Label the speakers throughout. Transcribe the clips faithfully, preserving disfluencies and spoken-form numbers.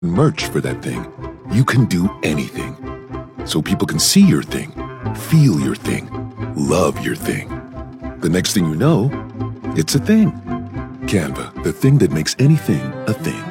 Speaker 1: merch for that thing, you can do anything. So people can see your thing, feel your thing, love your thing. The next thing you know, it's a thing. Canva, the thing that makes anything a thing.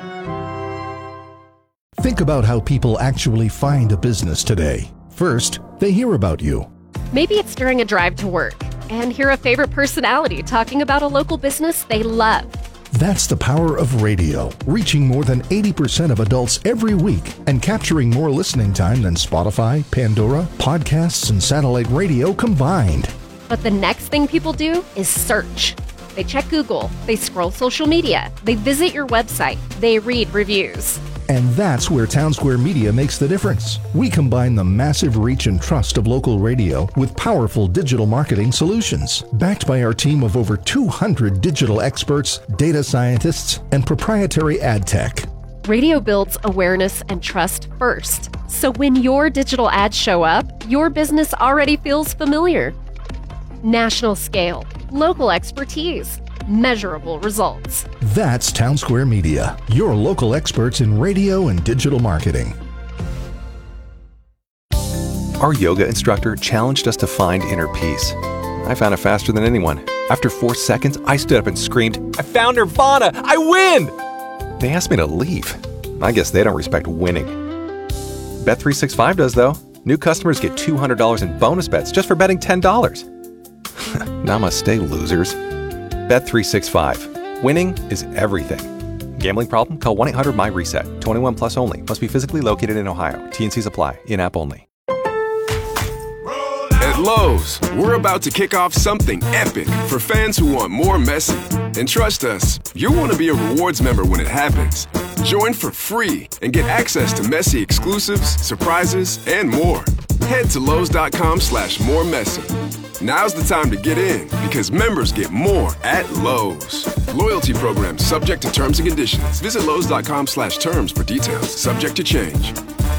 Speaker 2: Think about how people actually find a business today. First, they hear about you.
Speaker 3: Maybe it's during a drive to work and hear a favorite personality talking about a local business they love.
Speaker 2: That's the power of radio, reaching more than eighty percent of adults every week and capturing more listening time than Spotify, Pandora, podcasts, and satellite radio combined.
Speaker 3: But the next thing people do is search. They check Google, they scroll social media, they visit your website, they read reviews.
Speaker 2: And that's where Townsquare Media makes the difference. We combine the massive reach and trust of local radio with powerful digital marketing solutions, backed by our team of over two hundred digital experts, data scientists, and proprietary ad tech.
Speaker 3: Radio builds awareness and trust first. So when your digital ads show up, your business already feels familiar. National scale, local expertise, measurable results.
Speaker 2: That's Townsquare Media, your local experts in radio and digital marketing.
Speaker 4: Our yoga instructor challenged us to find inner peace. I found it faster than anyone. After four seconds, I stood up and screamed, "I found Nirvana! I win!" They asked me to leave. I guess they don't respect winning. Bet three sixty-five does, though. New customers get two hundred dollars in bonus bets just for betting ten dollars. Namaste, losers. Bet three sixty-five. Winning is everything. Gambling problem? Call one eight hundred M Y reset. twenty-one plus only. Must be physically located in Ohio. T N Cs apply. In-app only.
Speaker 5: At Lowe's, we're about to kick off something epic for fans who want more Messi. And trust us, you'll want to be a rewards member when it happens. Join for free and get access to Messi exclusives, surprises, and more. Head to Lowe's.com slash more Messi. Now's the time to get in because members get more at Lowe's. Loyalty program subject to terms and conditions. Visit Lowe's.com slash terms for details. Subject to change.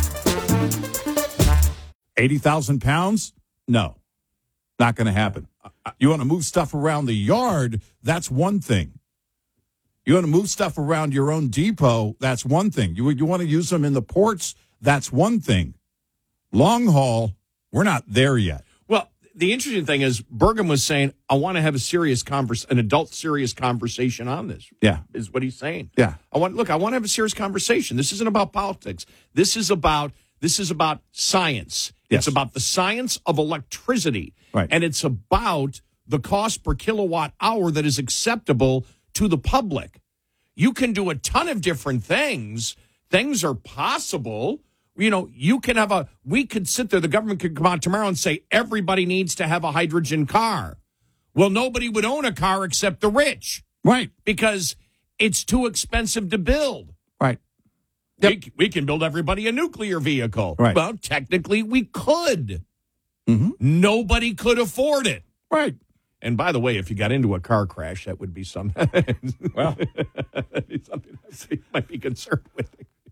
Speaker 6: eighty thousand pounds? No, not going to happen. You want to move stuff around the yard? That's one thing. You want to move stuff around your own depot? That's one thing. You, you want to use them in the ports? That's one thing. Long haul, we're not there yet.
Speaker 7: Well, the interesting thing is Burgum was saying, I want to have a serious converse, an adult serious conversation on this.
Speaker 6: Yeah.
Speaker 7: Is what he's saying.
Speaker 6: Yeah.
Speaker 7: I want, look, I want to have a serious conversation. This isn't about politics. This is about, this is about science.
Speaker 6: Yes.
Speaker 7: It's about the science of electricity.
Speaker 6: Right.
Speaker 7: And it's about the cost per kilowatt hour that is acceptable to the public. You can do a ton of different things. Things are possible. You know, you can have a, we could sit there, the government could come out tomorrow and say, everybody needs to have a hydrogen car. Well, nobody would own a car except the rich.
Speaker 6: Right.
Speaker 7: Because it's too expensive to build.
Speaker 6: Right.
Speaker 7: Yep. We, we can build everybody a nuclear vehicle.
Speaker 6: Right.
Speaker 7: Well, technically we could.
Speaker 6: Mm-hmm.
Speaker 7: Nobody could afford it.
Speaker 6: Right.
Speaker 7: And by the way, if you got into a car crash, that would be something. Well, something I might be concerned with.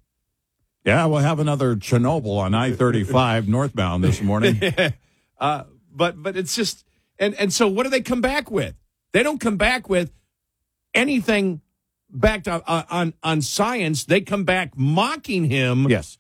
Speaker 6: Yeah, we'll have another Chernobyl on I thirty-five northbound this morning.
Speaker 7: uh, but but it's just, and, and so what do they come back with? They don't come back with anything backed on, on, on science. They come back mocking him.
Speaker 6: Yes.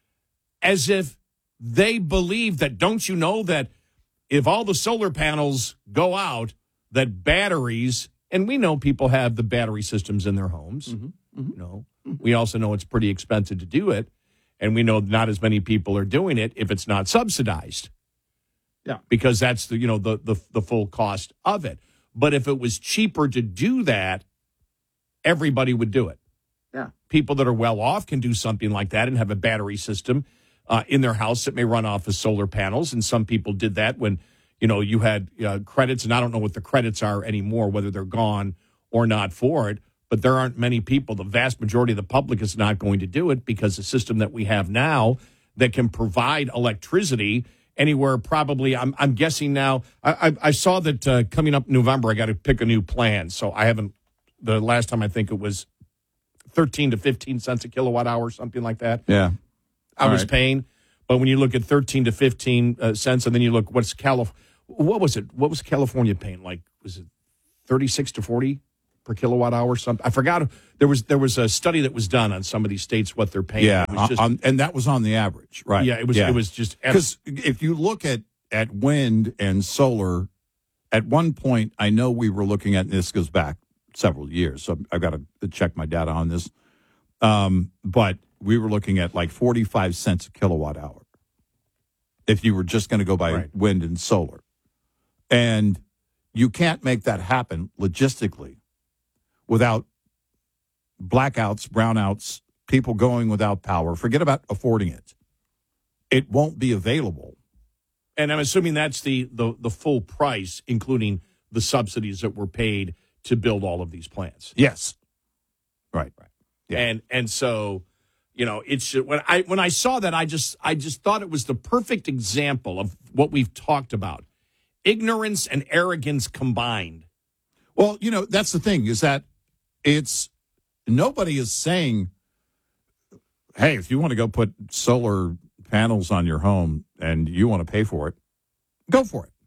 Speaker 7: As if they believe that, don't you know that if all the solar panels go out, that batteries, and we know people have the battery systems in their homes. Mm-hmm. Mm-hmm. You know, mm-hmm. We also know it's pretty expensive to do it. And we know not as many people are doing it if it's not subsidized.
Speaker 6: Yeah.
Speaker 7: Because that's the, you know, the, the, the full cost of it. But if it was cheaper to do that, everybody would do it.
Speaker 6: Yeah.
Speaker 7: People that are well off can do something like that and have a battery system uh, in their house that may run off of solar panels. And some people did that when, you know, you had uh, credits, and I don't know what the credits are anymore, whether they're gone or not for it. But there aren't many people. The vast majority of the public is not going to do it because the system that we have now that can provide electricity anywhere probably, I'm, I'm guessing now, I, I, I saw that uh, coming up in November, I got to pick a new plan. So I haven't, the last time I think it was thirteen to fifteen cents a kilowatt hour, something like that.
Speaker 6: Yeah.
Speaker 7: I
Speaker 6: All
Speaker 7: was
Speaker 6: right.
Speaker 7: paying. But when you look at thirteen to fifteen uh, cents, and then you look, what's Calif- what was it? What was California paying? Like, was it thirty-six to forty? per kilowatt hour. Something I forgot. There was there was a study that was done on some of these states what they're paying.
Speaker 6: Yeah,
Speaker 7: it was just,
Speaker 6: on, and that was on the average, right?
Speaker 7: Yeah, it was.
Speaker 6: Yeah.
Speaker 7: It was just
Speaker 6: because if you look at at wind and solar, at one point I know we were looking at, and this goes back several years, so I've got to check my data on this. Um, but we were looking at like forty-five cents a kilowatt hour if you were just going to go by
Speaker 7: right.
Speaker 6: wind and solar. And you can't make that happen logistically without blackouts, brownouts, people going without power. Forget about affording it. It won't be available.
Speaker 7: And I'm assuming that's the, the, the full price, including the subsidies that were paid to build all of these plants.
Speaker 6: Yes. Right.
Speaker 7: Right.
Speaker 6: Yeah.
Speaker 7: And and so, you know, it's when I when I saw that, I just I just thought it was the perfect example of what we've talked about. Ignorance and arrogance combined.
Speaker 6: Well, you know, that's the thing is that it's nobody is saying, hey, if you want to go put solar panels on your home and you want to pay for it, go for it.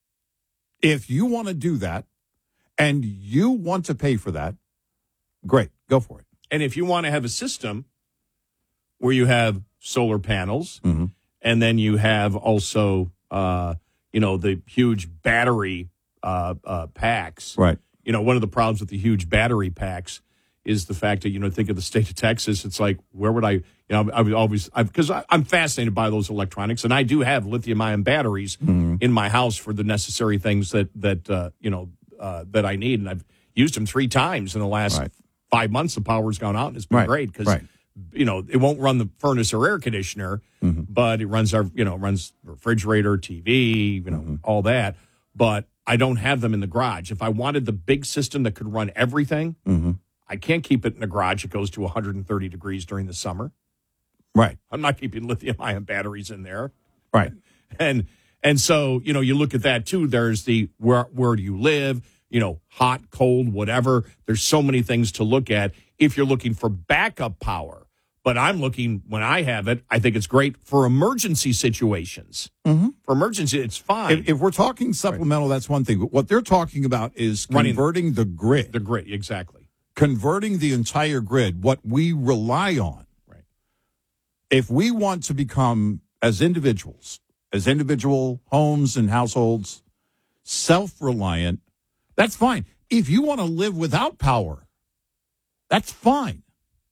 Speaker 6: If you want to do that and you want to pay for that, great, go for it.
Speaker 7: And if you want to have a system where you have solar panels
Speaker 6: Mm-hmm.
Speaker 7: and then you have also, uh, you know, the huge battery uh, uh, packs.
Speaker 6: Right.
Speaker 7: You know, one of the problems with the huge battery packs is the fact that, you know, think of the state of Texas. It's like, where would I, you know, I would always, because I'm fascinated by those electronics, and I do have lithium-ion batteries
Speaker 6: Mm-hmm.
Speaker 7: in my house for the necessary things that, that uh, you know, uh, that I need. And I've used them three times in the last
Speaker 6: Right.
Speaker 7: five months. The power's gone out, and it's been
Speaker 6: Right.
Speaker 7: great because,
Speaker 6: Right.
Speaker 7: you know, it won't run the furnace or air conditioner,
Speaker 6: Mm-hmm.
Speaker 7: but it runs our, you know, runs refrigerator, T V, you know,
Speaker 6: Mm-hmm.
Speaker 7: all that. But I don't have them in the garage. If I wanted the big system that could run everything,
Speaker 6: Mm-hmm.
Speaker 7: I can't keep it in the garage. It goes to one hundred thirty degrees during the summer.
Speaker 6: Right.
Speaker 7: I'm not keeping lithium-ion batteries in there.
Speaker 6: Right.
Speaker 7: And and so, you know, you look at that too. There's the where where do you live? You know, hot, cold, whatever. There's so many things to look at if you're looking for backup power. But I'm looking, when I have it, I think it's great for emergency situations.
Speaker 6: Mm-hmm.
Speaker 7: For emergency, it's fine.
Speaker 6: If, if we're talking supplemental, that's one thing. But what they're talking about is
Speaker 7: Running-
Speaker 6: converting the grid.
Speaker 7: the grid, exactly.
Speaker 6: Converting the entire grid, what we rely on.
Speaker 7: Right.
Speaker 6: If we want to become, as individuals, as individual homes and households, self-reliant, that's fine. If you want to live without power, that's fine.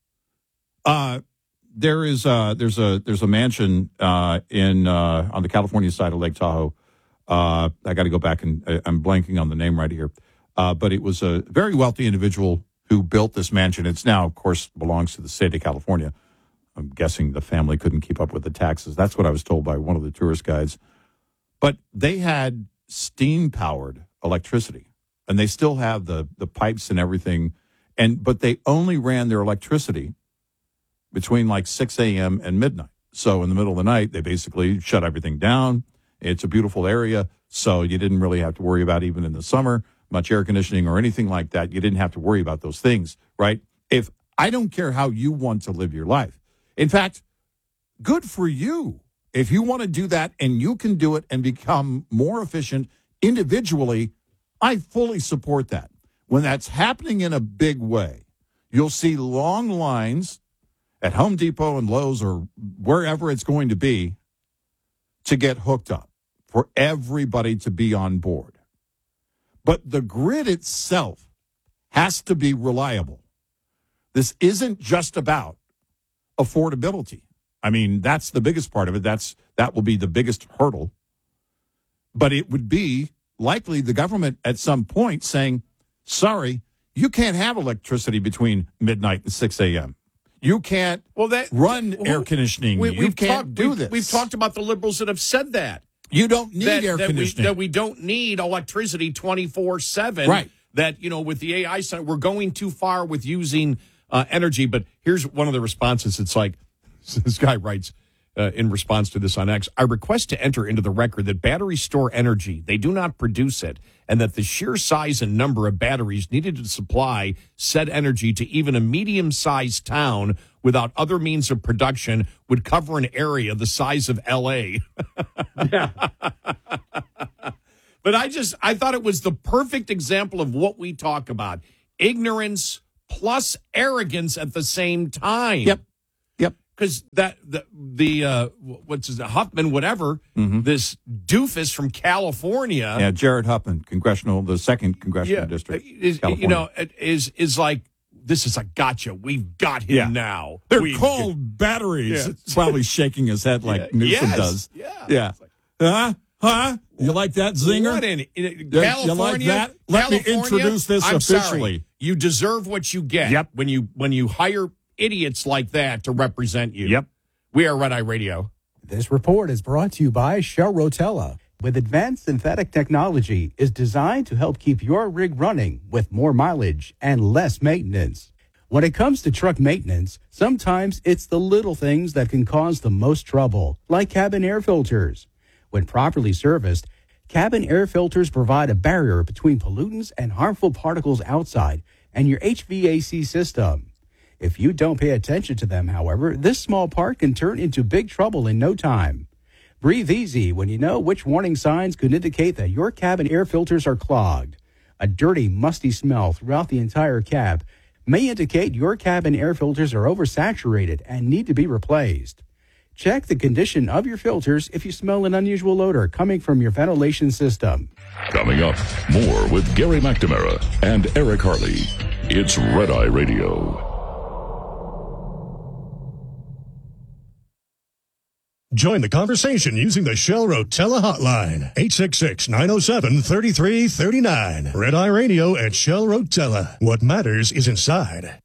Speaker 6: Uh, there is uh, there's a there's a mansion uh, in uh, on the California side of Lake Tahoe. Uh, I got to go back and I, I'm blanking on the name right here, uh, but it was a very wealthy individual who built this mansion. It's now, of course, belongs to the state of California. I'm guessing the family couldn't keep up with the taxes. That's what I was told by one of the tourist guides. But they had steam-powered electricity, and they still have the the pipes and everything. And but they only ran their electricity between like six a.m. and midnight. So in the middle of the night, they basically shut everything down. It's a beautiful area, so you didn't really have to worry about, even in the summer, much air conditioning or anything like that. You didn't have to worry about those things, right? If I don't care how you want to live your life. In fact, good for you. If you want to do that and you can do it and become more efficient individually, I fully support that. When that's happening in a big way, you'll see long lines at Home Depot and Lowe's or wherever it's going to be to get hooked up for everybody to be on board. But the grid itself has to be reliable. This isn't just about affordability. I mean, that's the biggest part of it. That's that will be the biggest hurdle. But it would be likely the government at some point saying, sorry, you can't have electricity between midnight and six a.m. You can't
Speaker 7: Well, that
Speaker 6: run
Speaker 7: well,
Speaker 6: air conditioning.
Speaker 7: We,
Speaker 6: you
Speaker 7: we've
Speaker 6: can't
Speaker 7: talked,
Speaker 6: do
Speaker 7: we've,
Speaker 6: this.
Speaker 7: We've talked about the liberals that have said that.
Speaker 6: You don't need
Speaker 7: that,
Speaker 6: air
Speaker 7: that
Speaker 6: conditioning.
Speaker 7: We, that we don't need electricity twenty-four seven.
Speaker 6: Right.
Speaker 7: That, you know, with the A I side, we're going too far with using uh, energy. But here's one of the responses. It's like, this guy writes uh, in response to this on X, I request to enter into the record that batteries store energy. They do not produce it. And that the sheer size and number of batteries needed to supply said energy to even a medium-sized town without other means of production would cover an area the size of L A.
Speaker 6: Yeah.
Speaker 7: But I just, I thought it was the perfect example of what we talk about. ignorance plus arrogance at the same time.
Speaker 6: Yep. Yep.
Speaker 7: Because that the the uh, what's his Huffman, whatever,
Speaker 6: Mm-hmm.
Speaker 7: this doofus from California.
Speaker 6: Yeah, Jared Huffman, congressional, the second congressional
Speaker 7: Yeah,
Speaker 6: district,
Speaker 7: is,
Speaker 6: California.
Speaker 7: you know, is is like this is a gotcha. We've got him
Speaker 6: Yeah.
Speaker 7: now.
Speaker 6: They're
Speaker 7: We've-
Speaker 6: called batteries.
Speaker 7: Yeah.
Speaker 6: While he's shaking his head like
Speaker 7: Yeah.
Speaker 6: Newsom
Speaker 7: Yes.
Speaker 6: does.
Speaker 7: Yeah.
Speaker 6: Yeah. Huh? Huh? You like that zinger?
Speaker 7: What in, in
Speaker 6: Yeah, you
Speaker 7: California?
Speaker 6: like that? Let me
Speaker 7: California,
Speaker 6: introduce this
Speaker 7: I'm
Speaker 6: officially.
Speaker 7: Sorry. You deserve what you get.
Speaker 6: Yep.
Speaker 7: When you when you hire idiots like that to represent you.
Speaker 6: Yep.
Speaker 7: We are Red Eye Radio.
Speaker 8: This report is brought to you by Shell Rotella. With advanced synthetic technology, is designed to help keep your rig running with more mileage and less maintenance. When it comes to truck maintenance, sometimes it's the little things that can cause the most trouble, like cabin air filters. When properly serviced, cabin air filters provide a barrier between pollutants and harmful particles outside and your H V A C system. If you don't pay attention to them, however, this small part can turn into big trouble in no time. Breathe easy when you know which warning signs could indicate that your cabin air filters are clogged. A dirty, musty smell throughout the entire cab may indicate your cabin air filters are oversaturated and need to be replaced. Check the condition of your filters if you smell an unusual odor coming from your ventilation system.
Speaker 9: Coming up, more with Gary McNamara and Eric Harley. It's Red Eye Radio.
Speaker 10: Join the conversation using the Shell Rotella hotline, eight six six, nine oh seven, three three three nine. Red Eye Radio at Shell Rotella. What matters is inside.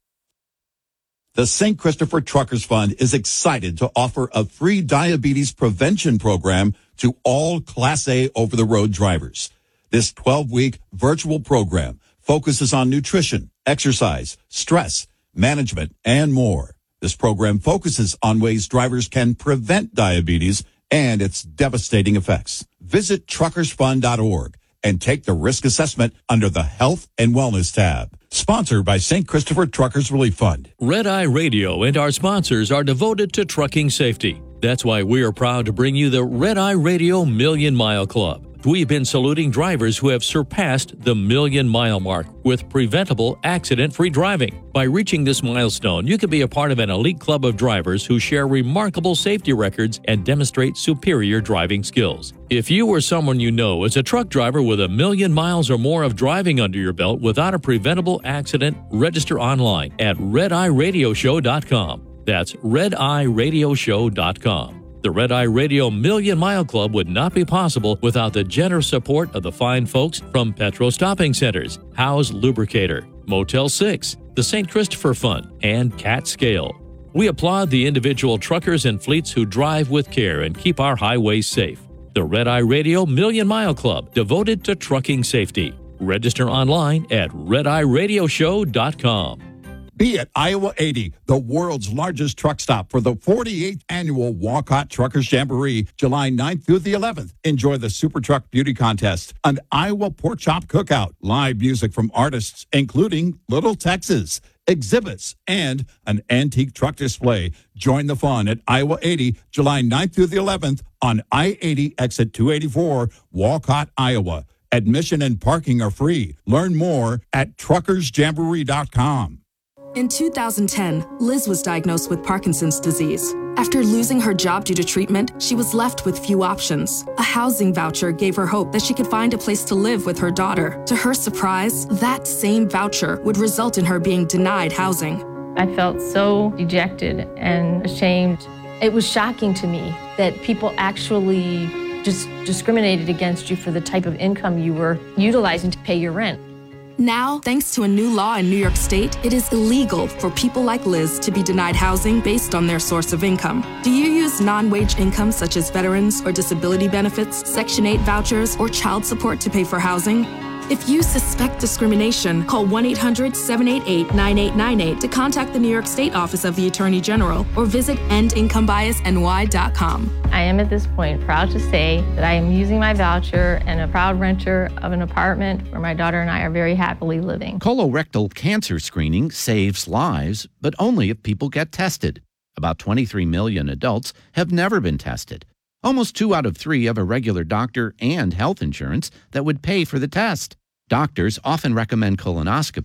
Speaker 11: The Saint Christopher Truckers Fund is excited to offer a free diabetes prevention program to all Class A over-the-road drivers. This twelve-week virtual program focuses on nutrition, exercise, stress, management, and more. This program focuses on ways drivers can prevent diabetes and its devastating effects. Visit truckers fund dot org and take the risk assessment under the Health and Wellness tab. Sponsored by Saint Christopher Truckers Relief Fund.
Speaker 12: Red Eye Radio and our sponsors are devoted to trucking safety. That's why we are proud to bring you the Red Eye Radio Million Mile Club. We've been saluting drivers who have surpassed the million mile mark with preventable accident-free driving. By reaching this milestone, you can be a part of an elite club of drivers who share remarkable safety records and demonstrate superior driving skills. If you or someone you know is a truck driver with a million miles or more of driving under your belt without a preventable accident, register online at red eye radio show dot com. That's red eye radio show dot com. The Red Eye Radio Million Mile Club would not be possible without the generous support of the fine folks from Petro Stopping Centers, Howe's Lubricator, Motel six, the Saint Christopher Fund, and Cat Scale. We applaud the individual truckers and fleets who drive with care and keep our highways safe. The Red Eye Radio Million Mile Club, devoted to trucking safety. Register online at red eye radio show dot com.
Speaker 6: Be at Iowa eighty, the world's largest truck stop for the forty-eighth annual Walcott Truckers Jamboree, July ninth through the eleventh. Enjoy the Super Truck Beauty Contest, an Iowa pork chop cookout, live music from artists including Little Texas, exhibits, and an antique truck display. Join the fun at Iowa eighty, July ninth through the eleventh on I eighty exit two eighty-four, Walcott, Iowa. Admission and parking are free. Learn more at truckers jamboree dot com.
Speaker 13: In two thousand ten, Liz was diagnosed with Parkinson's disease. After losing her job due to treatment, she was left with few options. A housing voucher gave her hope that she could find a place to live with her daughter. To her surprise, that same voucher would result in her being denied housing.
Speaker 14: I felt so dejected and ashamed. It was shocking to me that people actually just discriminated against you for the type of income you were utilizing to pay your rent.
Speaker 13: Now, thanks to a new law in New York State, it is illegal for people like Liz to be denied housing based on their source of income. Do you use non-wage income such as veterans or disability benefits, Section eight vouchers, or child support to pay for housing? If you suspect discrimination, call one eight hundred, seven eight eight, nine eight nine eight to contact the New York State Office of the Attorney General or visit end income bias N Y dot com.
Speaker 14: I am at this point proud to say that I am using my voucher and a proud renter of an apartment where my daughter and I are very happily living.
Speaker 15: Colorectal cancer screening saves lives, but only if people get tested. About twenty-three million adults have never been tested. Almost two out of three have a regular doctor and health insurance that would pay for the test. Doctors often recommend colonoscopy,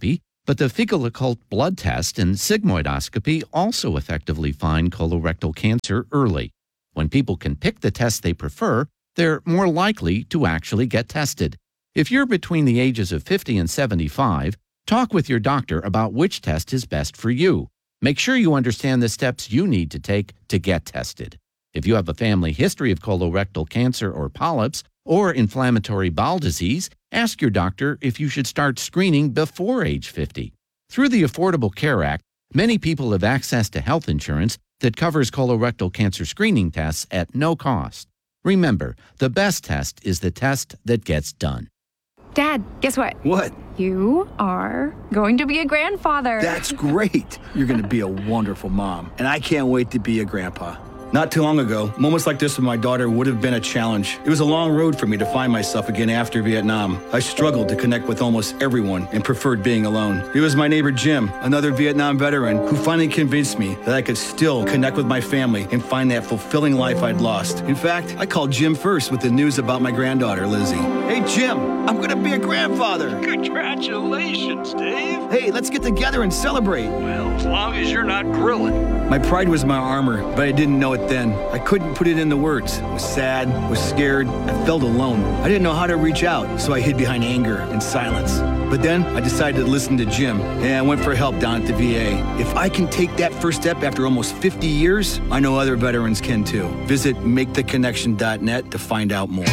Speaker 15: But the fecal occult blood test and sigmoidoscopy also effectively find colorectal cancer early. When people can pick the test they prefer, they're more likely to actually get tested. If you're between the ages of fifty and seventy-five, talk with your doctor about which test is best for you. Make sure you understand the steps you need to take to get tested. If you have a family history of colorectal cancer or polyps or inflammatory bowel disease, ask your doctor if you should start screening before age fifty. Through the Affordable Care Act, many people have access to health insurance that covers colorectal cancer screening tests at no cost. Remember, the best test is the test that gets done.
Speaker 16: Dad, guess what?
Speaker 17: What?
Speaker 16: You are going to be a grandfather.
Speaker 17: That's great. You're going to be a wonderful mom, and I can't wait to be a grandpa. Not too long ago, moments like this with my daughter would have been a challenge. It was a long road for me to find myself again after Vietnam. I struggled to connect with almost everyone and preferred being alone. It was my neighbor Jim, another Vietnam veteran, who finally convinced me that I could still connect with my family and find that fulfilling life I'd lost. In fact, I called Jim first with the news about my granddaughter, Lizzie. Hey, Jim, I'm going to be a grandfather.
Speaker 18: Congratulations, Dave.
Speaker 17: Hey, let's get together and celebrate.
Speaker 18: Well, as long as you're not grilling.
Speaker 17: My pride was my armor, but I didn't know it then. I couldn't put it into words. I was sad, was scared, I felt alone. I didn't know how to reach out, so I hid behind anger and silence. But then I decided to listen to Jim, and I went for help down at the V A. If I can take that first step after almost fifty years, I know other veterans can too. Visit make the connection dot net to find out more.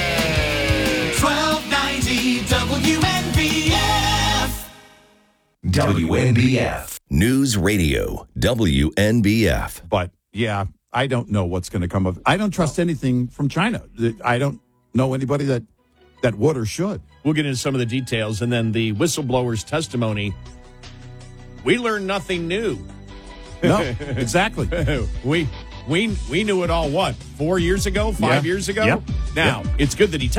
Speaker 19: twelve ninety W N B F.
Speaker 20: W N B F. News Radio, W N B F.
Speaker 6: But, yeah, I don't know what's going to come of it. I don't trust anything from China. I don't know anybody that, that would or should.
Speaker 7: We'll get into some of the details, and then the whistleblower's testimony. We learned nothing new.
Speaker 6: No, exactly.
Speaker 7: we we we knew it all, what, four years ago, five
Speaker 6: Yeah.
Speaker 7: years ago?
Speaker 6: Yep.
Speaker 7: Now,
Speaker 6: Yep.
Speaker 7: it's good that he... Te-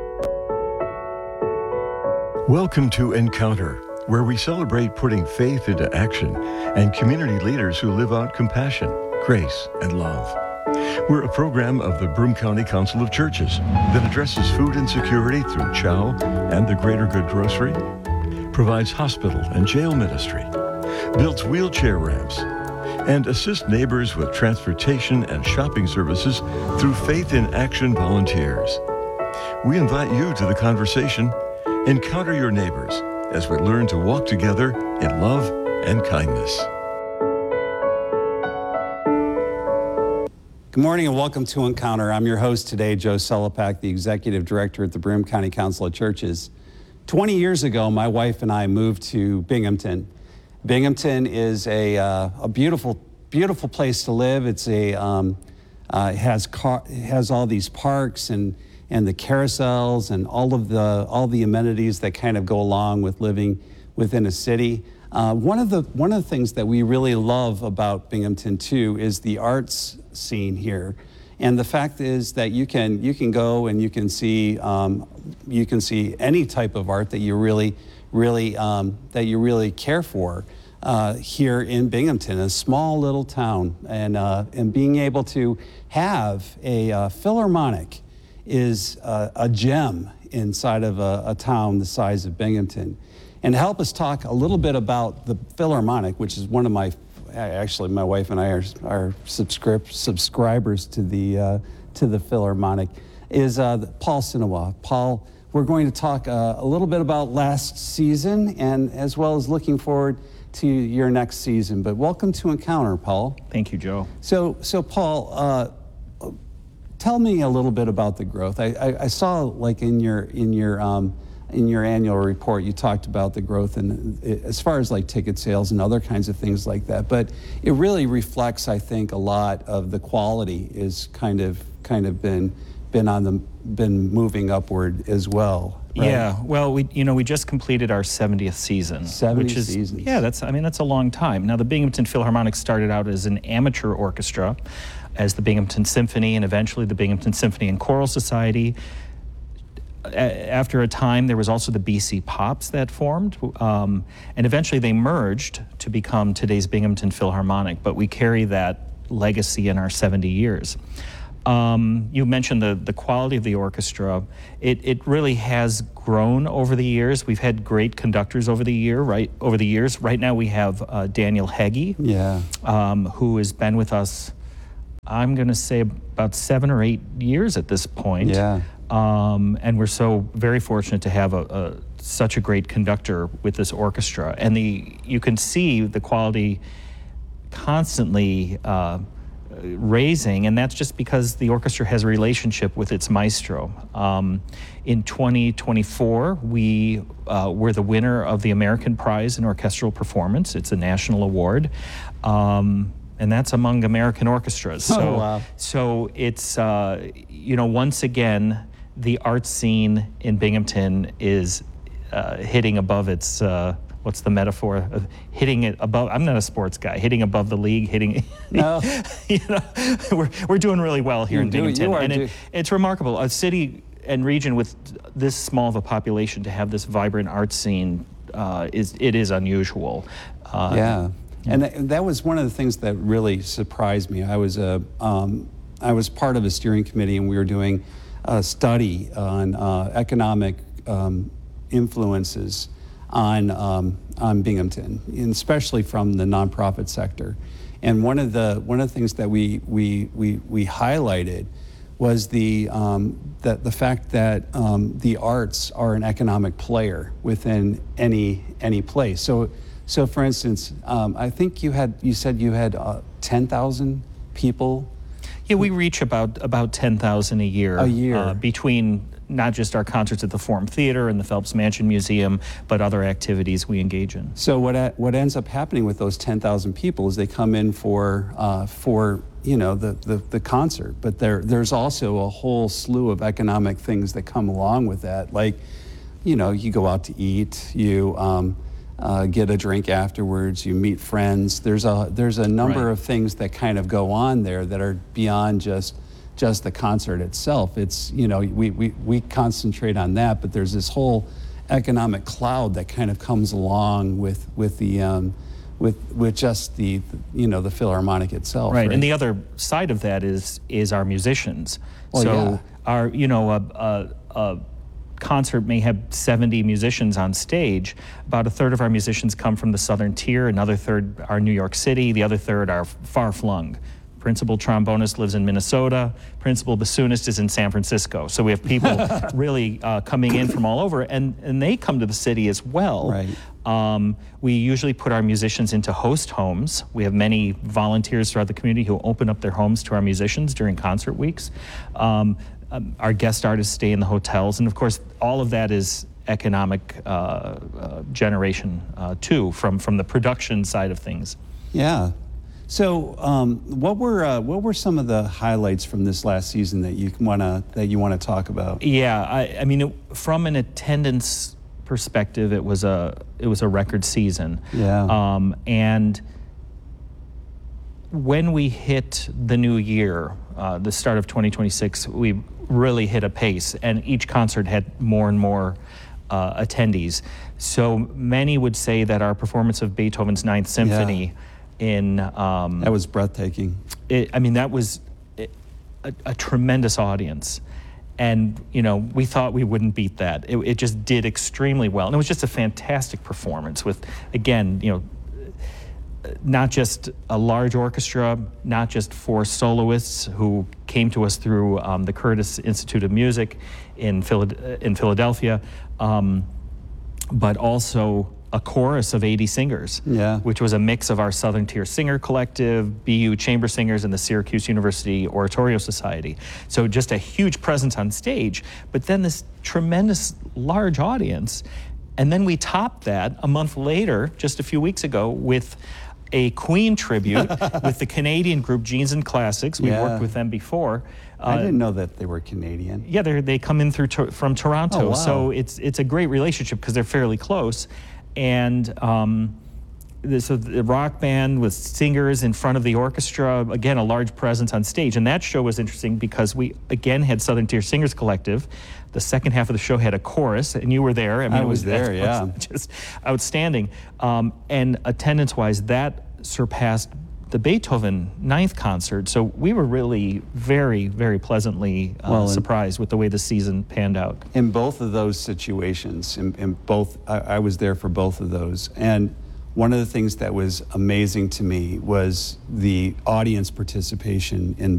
Speaker 21: Welcome to Encounter, where we celebrate putting faith into action and community leaders who live out compassion, grace, and love. We're a program of the Broome County Council of Churches that addresses food insecurity through Chow and the Greater Good Grocery, provides hospital and jail ministry, builds wheelchair ramps, and assists neighbors with transportation and shopping services through Faith in Action volunteers. We invite you to the conversation. Encounter your neighbors as we learn to walk together in love and kindness.
Speaker 22: Good morning and welcome to Encounter. I'm your host today, Joe Selepak, the Executive Director at the Broome County Council of Churches. twenty years ago, my wife and I moved to Binghamton. Binghamton is a, uh, a beautiful, beautiful place to live. It's a, um, uh, it has car, it has all these parks and, and the carousels and all of the, all the amenities that kind of go along with living within a city. Uh, one of the one of the things that we really love about Binghamton too is the arts scene here, and the fact is that you can you can go and you can see um, you can see any type of art that you really really um, that you really care for uh, here in Binghamton, a small little town, and uh, and being able to have a uh, Philharmonic is uh, a gem inside of a, a town the size of Binghamton. And to help us talk a little bit about the Philharmonic, which is one of my, actually my wife and I are, are subscrib- subscribers to the, uh, to the Philharmonic, is uh, Paul Sinawa. Paul, we're going to talk uh, a little bit about last season and as well as looking forward to your next season. But welcome to Encounter, Paul.
Speaker 23: Thank you, Joe.
Speaker 22: So, so Paul, uh, tell me a little bit about the growth. I, I, I saw like in your, in your, um, in your annual report, you talked about the growth and as far as like ticket sales and other kinds of things like that. But it really reflects, I think, a lot of the quality is kind of kind of been been on the been moving upward as well. Right?
Speaker 23: Yeah. Well, we you know we just completed our seventieth season,
Speaker 22: seventy
Speaker 23: which is
Speaker 22: seasons.
Speaker 23: Yeah, that's I mean that's a long time. Now the Binghamton Philharmonic started out as an amateur orchestra, as the Binghamton Symphony, and eventually the Binghamton Symphony and Choral Society. After a time, there was also the B C Pops that formed, um, and eventually they merged to become today's Binghamton Philharmonic, but we carry that legacy in our seventy years. Um, you mentioned the, the quality of the orchestra. It, it really has grown over the years. We've had great conductors over the year, right? Over the years, right now we have uh, Daniel Heggie,
Speaker 22: Yeah.
Speaker 23: um, who has been with us, I'm going to say about seven or eight years at this point.
Speaker 22: Yeah.
Speaker 23: Um, and we're so very fortunate to have a, a such a great conductor with this orchestra. And the you can see the quality constantly uh, raising, and that's just because the orchestra has a relationship with its maestro. Um, in twenty twenty-four, we uh, were the winner of the American Prize in Orchestral Performance. It's a national award. Um, and that's among American orchestras. So,
Speaker 22: Oh, wow.
Speaker 23: so it's, uh, you know, once again, the art scene in Binghamton is uh, hitting above its, uh, what's the metaphor? Of hitting it above, I'm not a sports guy, hitting above the league, hitting,
Speaker 22: No.
Speaker 23: you know, we're, we're doing really well here
Speaker 22: You
Speaker 23: in
Speaker 22: do-
Speaker 23: Binghamton.
Speaker 22: you are
Speaker 23: and
Speaker 22: do-
Speaker 23: it, it's remarkable. A city and region with this small of a population to have this vibrant art scene, uh, is it is unusual. Uh,
Speaker 22: yeah. And th- that was one of the things that really surprised me. I was a, um, I was part of a steering committee, and we were doing a study on uh, economic um, influences on um, on Binghamton, and especially from the nonprofit sector. And one of the one of the things that we we we, we highlighted was the um, that the fact that um, the arts are an economic player within any any place. So. So, for instance, um, I think you had you said you had uh, ten thousand people.
Speaker 23: Yeah, we reach about about ten thousand a year.
Speaker 22: A year.
Speaker 23: Uh, between not just our concerts at the Forum Theater and the Phelps Mansion Museum, but other activities we engage in.
Speaker 22: So what a- what ends up happening with those ten thousand people is they come in for uh, for you know the, the the concert, but there there's also a whole slew of economic things that come along with that, like you know you go out to eat, you. Um, Uh, get a drink afterwards, you meet friends. There's a there's a number
Speaker 23: Right.
Speaker 22: of things that kind of go on there that are beyond just just the concert itself. It's you know we, we, we concentrate on that, but there's this whole economic cloud that kind of comes along with with the um, with with just the you know the Philharmonic itself.
Speaker 23: Right, and the other side of that is is our musicians.
Speaker 22: Well,
Speaker 23: so
Speaker 22: yeah.
Speaker 23: our you know a, a, a concert may have seventy musicians on stage. About a third of our musicians come from the Southern Tier, another third are New York City, the other third are far flung. Principal trombonist lives in Minnesota, principal bassoonist is in San Francisco. So we have people really uh, coming in from all over, and, and they come to the city as well.
Speaker 22: Right.
Speaker 23: Um, we usually put our musicians into host homes. We have many volunteers throughout the community who open up their homes to our musicians during concert weeks. Um, um, our guest artists stay in the hotels, and of course, all of that is economic uh, uh, generation uh, too, from from the production side of things.
Speaker 22: Yeah. So, um, what were uh, what were some of the highlights from this last season that you wanna that you wanna talk about?
Speaker 23: Yeah, I, I mean, it, from an attendance perspective, it was a it was a record season.
Speaker 22: Yeah.
Speaker 23: Um, and when we hit the new year, uh, the start of twenty twenty-six, we really hit a pace, and each concert had more and more uh, attendees. So many would say that our performance of Beethoven's Ninth Symphony.
Speaker 22: Yeah.
Speaker 23: In um,
Speaker 22: That was breathtaking.
Speaker 23: It, I mean, that was a, a tremendous audience, and you know, we thought we wouldn't beat that. It, it just did extremely well, and it was just a fantastic performance. With again, you know, not just a large orchestra, not just four soloists who came to us through um, the Curtis Institute of Music in Phila- in Philadelphia, um, but also a chorus of eighty singers,
Speaker 22: Yeah.
Speaker 23: which was a mix of our Southern Tier Singer Collective, B U Chamber Singers, and the Syracuse University Oratorio Society. So just a huge presence on stage, but then this tremendous large audience. And then we topped that a month later, just a few weeks ago, with a Queen tribute with the Canadian group Jeans and Classics. We've
Speaker 22: Yeah.
Speaker 23: worked with them before.
Speaker 22: I
Speaker 23: Uh,
Speaker 22: didn't know that they were Canadian.
Speaker 23: yeah, they they come in through to, from Toronto,
Speaker 22: Oh, wow.
Speaker 23: so it's it's a great relationship because they're fairly close, and um, the, so the rock band with singers in front of the orchestra, again a large presence on stage, and that show was interesting because we again had Southern Tier Singers Collective. The second half of the show had a chorus, and you were there. I mean,
Speaker 22: I
Speaker 23: it
Speaker 22: was there,
Speaker 23: that
Speaker 22: yeah.
Speaker 23: just outstanding, um, and attendance-wise, that surpassed the Beethoven Ninth Concert. So we were really very, very pleasantly uh,
Speaker 22: Well, and-
Speaker 23: surprised with the way the season panned out.
Speaker 22: In both of those situations, in, in both, I, I was there for both of those. And one of the things that was amazing to me was the audience participation in